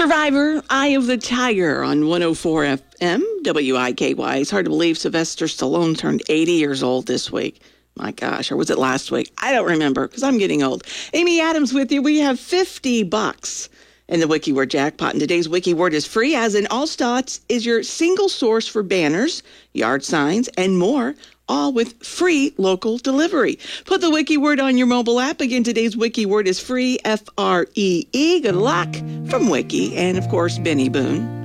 Survivor, Eye of the Tiger on 104 FM, WIKY. It's hard to believe Sylvester Stallone turned 80 years old this week. My gosh, or was it last week? I don't remember because I'm getting old. Amy Adams with you. We have $50 in the WikiWord jackpot. And today's WikiWord is free, as in Allstats is your single source for banners, yard signs, and more, all with free local delivery. Put the WikiWord on your mobile app. Again, today's WikiWord is free, Free. Good luck from Wiki and, of course, Benny Boone.